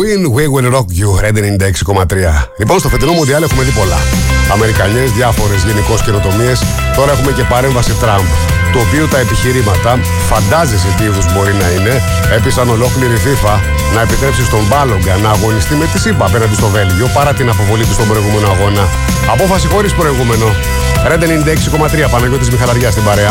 Queen, We Will Rock You, Red 96,3. Λοιπόν, στο φετινό Μουντιάλ έχουμε δει πολλά. Αμερικανιές, διάφορες γενικώς καινοτομίες. Τώρα έχουμε και παρέμβαση Τραμπ, το οποίο τα επιχειρήματα, φαντάζεσαι τι είδους μπορεί να είναι, έπεισαν ολόκληρη FIFA να επιτρέψει στον Μπάλογκα να αγωνιστεί με τη ΣΥΠΑ απέναντι στο Βέλγιο παρά την αποβολή του στον προηγούμενο αγώνα. Απόφαση χωρίς προηγούμενο. Red 96,3, Παναγιώτης Μιχαλαριάς στην παρέα.